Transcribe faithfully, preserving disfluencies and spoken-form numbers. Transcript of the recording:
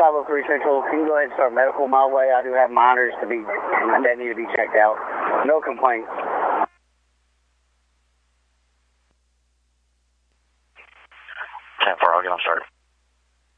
five oh three Central. Can you go ahead and start medical my way? I do have minors to be, that need to be checked out. No complaints. ten four, I'll get them started.